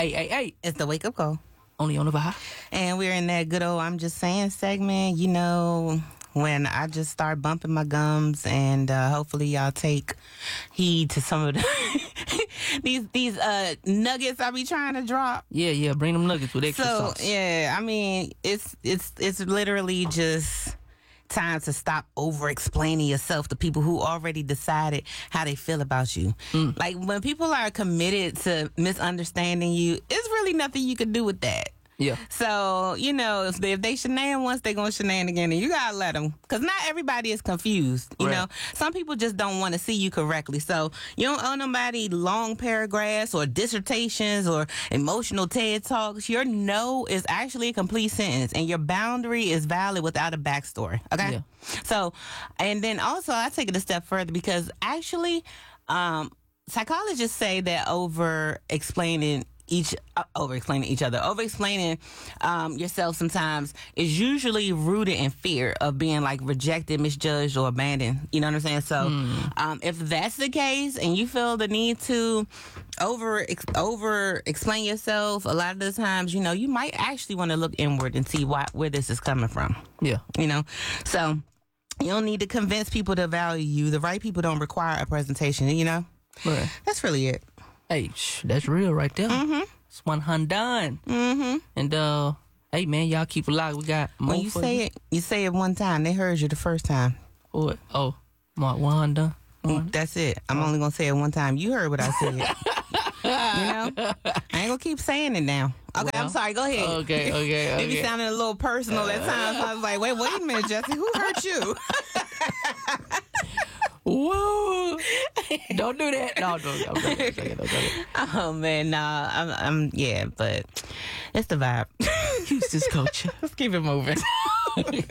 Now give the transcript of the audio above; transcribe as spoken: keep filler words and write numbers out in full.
Hey, hey, hey. It's the wake up call. Only on the vibe. And we're in that good old I'm just saying segment, you know, when I just start bumping my gums, and uh, hopefully y'all take heed to some of the these these uh, nuggets I be trying to drop. Yeah, yeah. Bring them nuggets with extra So, sauce. yeah, I mean, it's it's it's literally just time to stop over explaining yourself to people who already decided how they feel about you. Mm. Like, when people are committed to misunderstanding you, it's really nothing you can do with that. Yeah. So, you know, if they, if they shenan once, they gonna shenan again, and you gotta let them, because not everybody is confused. You right. know, some people just don't want to see you correctly. So you don't owe nobody long paragraphs or dissertations or emotional TED talks. Your no is actually a complete sentence, and your boundary is valid without a backstory. Okay. Yeah. So, and then also I take it a step further, because actually, um, psychologists say that over explaining each uh, over explaining each other over explaining um, yourself sometimes is usually rooted in fear of being like rejected, misjudged, or abandoned. You know what I'm saying? So mm. um, if that's the case and you feel the need to over ex- over explain yourself, a lot of the times, you know, you might actually want to look inward and see why where this is coming from. Yeah. You know, so you don't need to convince people to value you. The right people don't require a presentation. You know, right. That's really it. Hey, shh, that's real right there. Mm-hmm. It's one hundred done. Mm-hmm. And uh, hey man, y'all keep it locked. We got more when you for say you. it, you say it one time. They heard you the first time. What? Oh, my one hundred done. One. That's it. I'm oh. only gonna say it one time. You heard what I said. You know, I ain't gonna keep saying it now. Okay, well, I'm sorry. Go ahead. Okay, okay, okay. It be sounding a little personal at times. So I was like, wait, wait a minute, Jesse. Who hurt you? Whoa! Don't do that. No, don't. Don't, don't, don't, don't, don't, don't. Oh man, nah. I'm, I'm, yeah, but it's the vibe. Use this culture. Let's keep it moving.